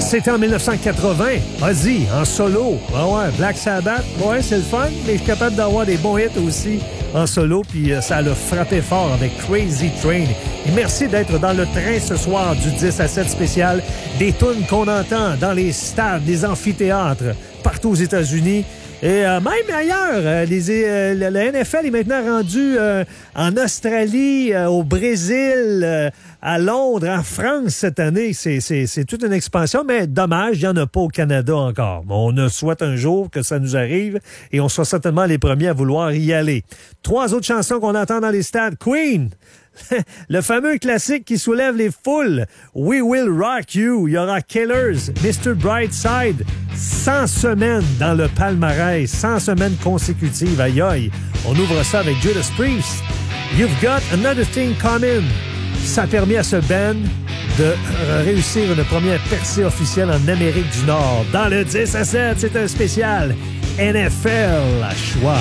C'était en 1980. Ozzy, en solo. Ah ouais, Black Sabbath. Ouais, c'est le fun, mais je suis capable d'avoir des bons hits aussi en solo. Puis ça l'a frappé fort avec Crazy Train. Et merci d'être dans le train ce soir du 10 à 7 spécial. Des tunes qu'on entend dans les stades, les amphithéâtres, partout aux États-Unis. Et même ailleurs, la NFL est maintenant rendue en Australie, au Brésil, à Londres, en France cette année. C'est toute une expansion, mais dommage, il n'y en a pas au Canada encore. On souhaite un jour que ça nous arrive et on sera certainement les premiers à vouloir y aller. 3 autres chansons qu'on entend dans les stades. Queen! Le fameux classique qui soulève les foules. We Will Rock You. Il y aura Killers, Mr. Brightside. 100 semaines dans le palmarès. 100 semaines consécutives. Aïe aïe. On ouvre ça avec Judas Priest. You've Got Another Thing Coming. Ça a permis à ce band de réussir une première percée officielle en Amérique du Nord. Dans le 10 à 7, c'est un spécial NFL à choix.